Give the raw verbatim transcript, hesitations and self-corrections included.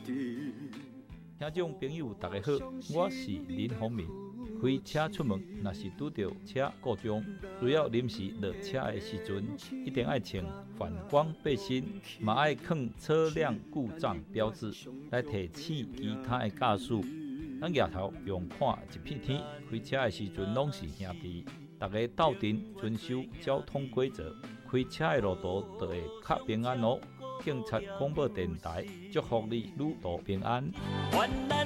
听众朋友，大家好，我是林鸿明。开车出门，若是拄到车故障，需要临时落车的时阵，一定要穿反光背心，嘛要放车辆故障标志，来提醒其他的驾驶。咱夜头用看一片天，开车的时阵拢是兄弟，大家斗阵遵守交通规则，开车的路途就会较平安哦。警察广播电台祝福你旅途平安。